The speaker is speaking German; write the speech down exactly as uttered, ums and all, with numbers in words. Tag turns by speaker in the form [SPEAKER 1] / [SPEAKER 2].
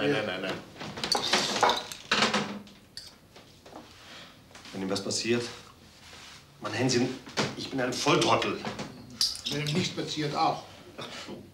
[SPEAKER 1] Nein, nein, nein, nein. Wenn ihm was passiert, Mann, Hänschen, ich bin ein Volltrottel.
[SPEAKER 2] Wenn ihm nichts passiert, auch.
[SPEAKER 1] Ach,